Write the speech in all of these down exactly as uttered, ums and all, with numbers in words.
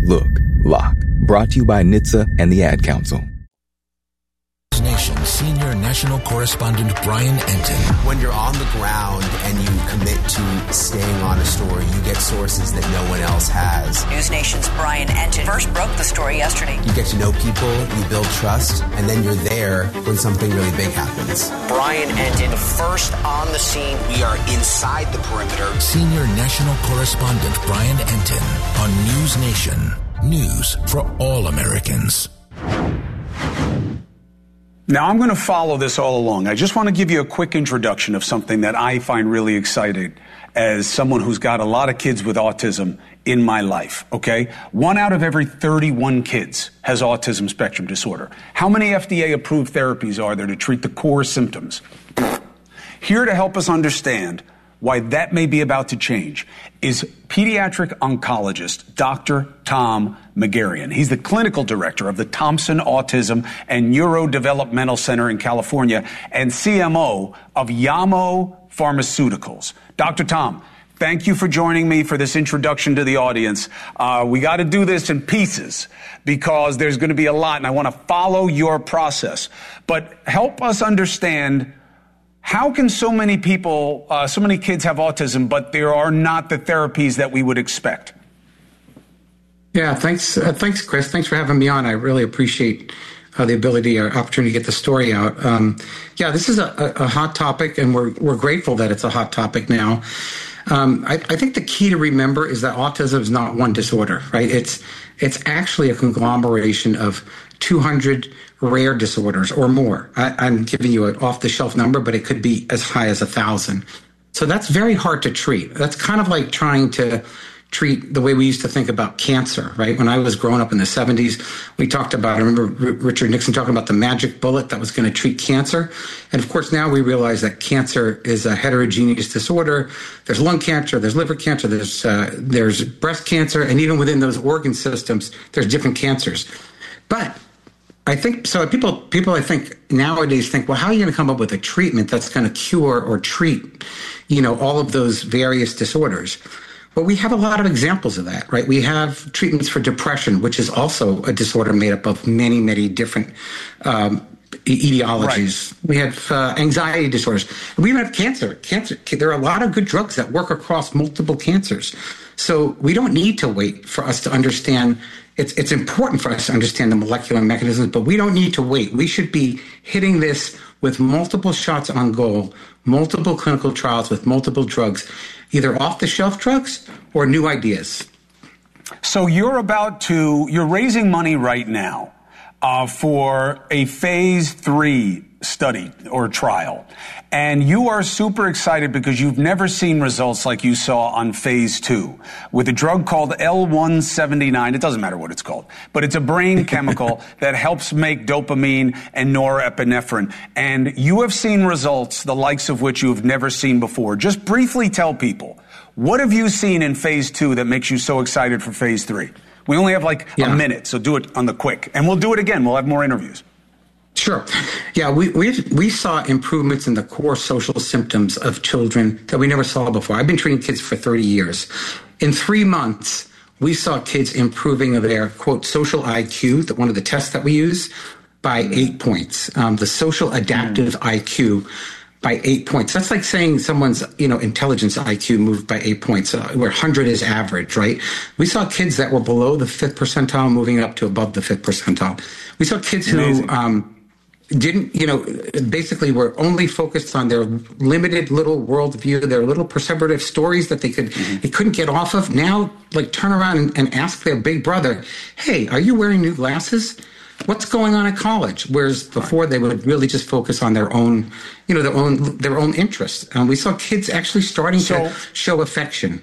Look, Lock. Brought to you by N H T S A and the Ad Council. Nation senior national correspondent Brian Entin. When you're on the ground and you commit to staying on a story, you get sources that no one else has. News Nation's Brian Entin first broke the story yesterday. You get to know people, you build trust, and then you're there when something really big happens. Brian Entin, first on the scene. We are inside the perimeter. Senior national correspondent Brian Entin on News Nation. News for all Americans. Now, I'm going to follow this all along. I just want to give you a quick introduction of something that I find really exciting as someone who's got a lot of kids with autism in my life, okay? One out of every thirty-one kids has autism spectrum disorder. How many F D A-approved therapies are there to treat the core symptoms? Here to help us understand why that may be about to change is pediatric oncologist Doctor Tom Megarian. He's the clinical director of the Thompson Autism and Neurodevelopmental Center in California and C M O of Yamo Pharmaceuticals. Doctor Tom, thank you for joining me for this introduction to the audience. Uh, we got to do this in pieces because there's going to be a lot, and I want to follow your process. But help us understand, how can so many people, uh, so many kids have autism, but there are not the therapies that we would expect? Yeah, thanks, uh, thanks, Chris. Thanks for having me on. I really appreciate uh, the ability or opportunity to get the story out. Um, yeah, this is a, a, a hot topic, and we're we're grateful that it's a hot topic now. Um, I, I think the key to remember is that autism is not one disorder, right? It's it's actually a conglomeration of two hundred rare disorders or more. I, I'm giving you an off-the-shelf number, but it could be as high as a thousand. So that's very hard to treat. That's kind of like trying to treat the way we used to think about cancer, right? When I was growing up in the seventies, we talked about, I remember R- Richard Nixon talking about the magic bullet that was going to treat cancer. And of course, now we realize that cancer is a heterogeneous disorder. There's lung cancer, there's liver cancer, there's uh, there's breast cancer, and even within those organ systems, there's different cancers. But I think, so people, people I think nowadays think, well, how are you going to come up with a treatment that's going to cure or treat, you know, all of those various disorders? Well, we have a lot of examples of that, right? We have treatments for depression, which is also a disorder made up of many, many different um, etiologies. Right. We have uh, anxiety disorders. We even have cancer. Cancer. There are a lot of good drugs that work across multiple cancers. So we don't need to wait for us to understand. It's it's important for us to understand the molecular mechanisms, but we don't need to wait. We should be hitting this with multiple shots on goal, multiple clinical trials with multiple drugs, either off-the-shelf drugs or new ideas. So you're about to, you're raising money right now uh, for a phase three study or trial. And you are super excited because you've never seen results like you saw on phase two with a drug called L one seventy-nine. It doesn't matter what it's called, but it's a brain chemical that helps make dopamine and norepinephrine. And you have seen results the likes of which you have never seen before. Just briefly tell people, what have you seen in phase two that makes you so excited for phase three? We only have like yeah. a minute, so do it on the quick. And we'll do it again. We'll have more interviews. Sure. Yeah, we, we we saw improvements in the core social symptoms of children that we never saw before. I've been treating kids for thirty years. In three months, we saw kids improving their, quote, social I Q, the, one of the tests that we use, by eight points. Um, the social adaptive mm. I Q by eight points. That's like saying someone's, you know, intelligence I Q moved by eight points, uh, where one hundred is average, right? We saw kids that were below the fifth percentile moving up to above the fifth percentile. We saw kids Amazing. who um, didn't, you know, basically were only focused on their limited little worldview, their little perceptive stories that they could, mm-hmm. they couldn't get off of. Now, like, turn around and, and ask their big brother, hey, are you wearing new glasses? What's going on at college? Whereas before they would really just focus on their own, you know, their own, their own interests. And we saw kids actually starting so, to show affection.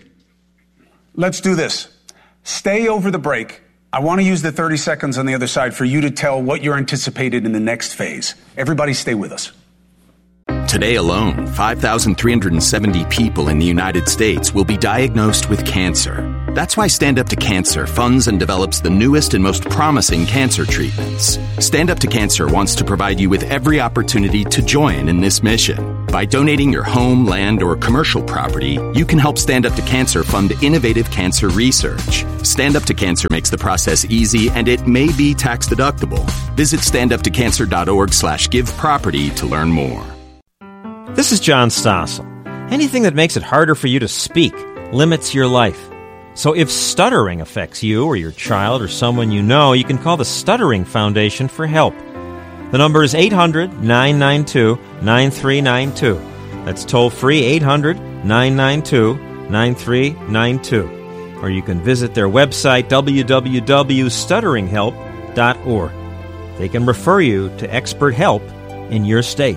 Let's do this. Stay over the break. I want to use the thirty seconds on the other side for you to tell what you're anticipated in the next phase. Everybody stay with us. Today alone, five thousand three hundred seventy people in the United States will be diagnosed with cancer. That's why Stand Up to Cancer funds and develops the newest and most promising cancer treatments. Stand Up to Cancer wants to provide you with every opportunity to join in this mission. By donating your home, land, or commercial property, you can help Stand Up to Cancer fund innovative cancer research. Stand Up to Cancer makes the process easy, and it may be tax deductible. Visit standuptocancer.org slash give property to learn more. This is John Stossel. Anything that makes it harder for you to speak limits your life. So if stuttering affects you or your child or someone you know, you can call the Stuttering Foundation for help. The number is eight hundred, nine nine two, nine three nine two. That's toll-free eight hundred, nine nine two, nine three nine two. Or you can visit their website, w w w dot stuttering help dot org. They can refer you to expert help in your state.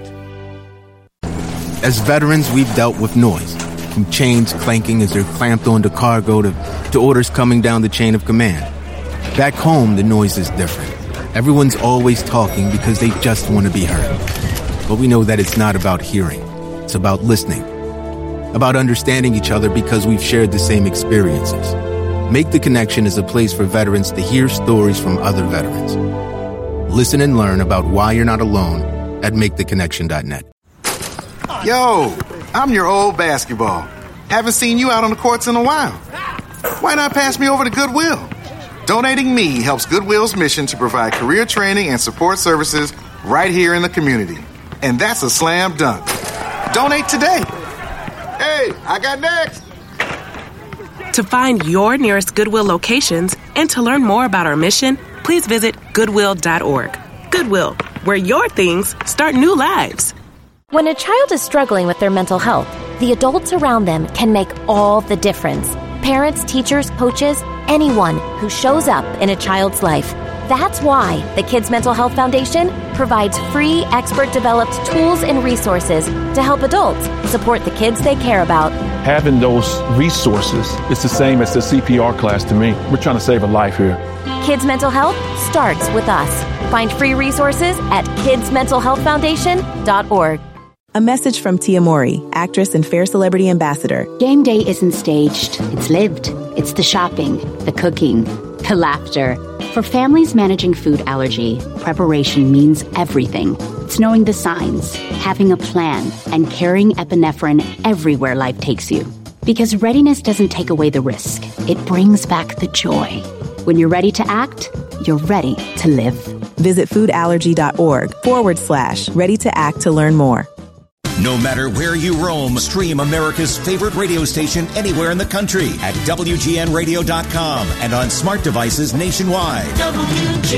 As veterans, we've dealt with noise, from chains clanking as they're clamped onto cargo to, to orders coming down the chain of command. Back home, the noise is different. Everyone's always talking because they just want to be heard. But we know that it's not about hearing. It's about listening. About understanding each other because we've shared the same experiences. Make the Connection is a place for veterans to hear stories from other veterans. Listen and learn about why you're not alone at make the connection dot net. Yo, I'm your old basketball. Haven't seen you out on the courts in a while. Why not pass me over to Goodwill? Donating me helps Goodwill's mission to provide career training and support services right here in the community. And that's a slam dunk. Donate today. Hey, I got next. To find your nearest Goodwill locations and to learn more about our mission, please visit goodwill dot org. Goodwill, where your things start new lives. When a child is struggling with their mental health, the adults around them can make all the difference. Parents, teachers, coaches, anyone who shows up in a child's life. That's why the Kids Mental Health Foundation provides free, expert-developed tools and resources to help adults support the kids they care about. Having those resources is the same as the C P R class to me. We're trying to save a life here. Kids Mental Health starts with us. Find free resources at kids mental health foundation dot org. A message from Tia Mowry, actress and Fair Celebrity Ambassador. Game day isn't staged. It's lived. It's the shopping, the cooking, the laughter. For families managing food allergy, preparation means everything. It's knowing the signs, having a plan, and carrying epinephrine everywhere life takes you. Because readiness doesn't take away the risk. It brings back the joy. When you're ready to act, you're ready to live. Visit foodallergy.org forward slash ready to act to learn more. No matter where you roam, stream America's favorite radio station anywhere in the country at W G N radio dot com and on smart devices nationwide. W G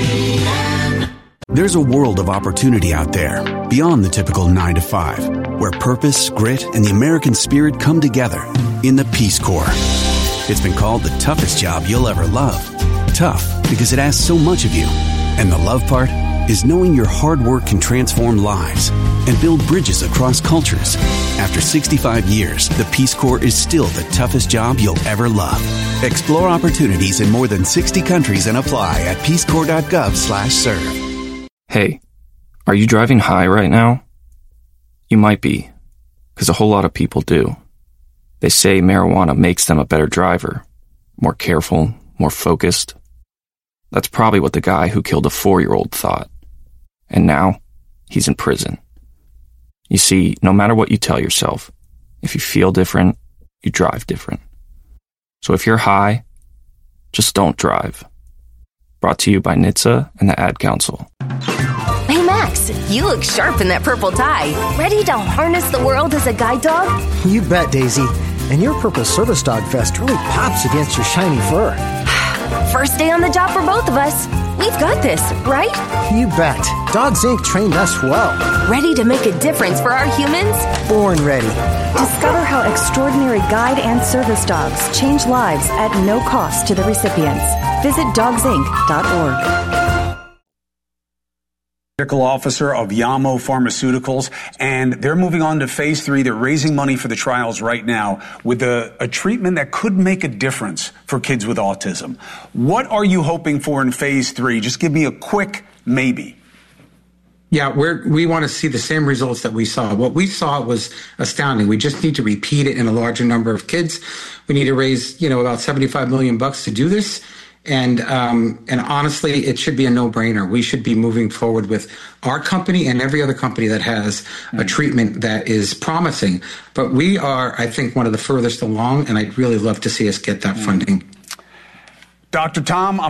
N. There's a world of opportunity out there beyond the typical nine to five, where purpose, grit, and the American spirit come together in the Peace Corps. It's been called the toughest job you'll ever love. Tough because it asks so much of you. And the love part is knowing your hard work can transform lives and build bridges across cultures. After sixty-five years, the Peace Corps is still the toughest job you'll ever love. Explore opportunities in more than sixty countries and apply at peace corps dot gov slash serve. Hey, are you driving high right now? You might be, because a whole lot of people do. They say marijuana makes them a better driver, more careful, more focused. That's probably what the guy who killed a four-year-old thought. And now, he's in prison. You see, no matter what you tell yourself, if you feel different, you drive different. So if you're high, just don't drive. Brought to you by N H T S A and the Ad Council. Hey Max, you look sharp in that purple tie. Ready to harness the world as a guide dog? You bet, Daisy. And your purple service dog vest really pops against your shiny fur. First day on the job for both of us. We've got this, right? You bet. Dogs Incorporated trained us well. Ready to make a difference for our humans? Born ready. Discover how extraordinary guide and service dogs change lives at no cost to the recipients. Visit dogs inc dot org. Medical officer of Yamo Pharmaceuticals, and they're moving on to phase three. They're raising money for the trials right now with a, a treatment that could make a difference for kids with autism. What are you hoping for in phase three? Just give me a quick maybe. Yeah, we're, we want to see the same results that we saw. What we saw was astounding. We just need to repeat it in a larger number of kids. We need to raise, you know, about seventy-five million bucks to do this. And um, and honestly, it should be a no-brainer. We should be moving forward with our company and every other company that has a treatment that is promising. But we are, I think, one of the furthest along, and I'd really love to see us get that funding. Doctor Tom, I'm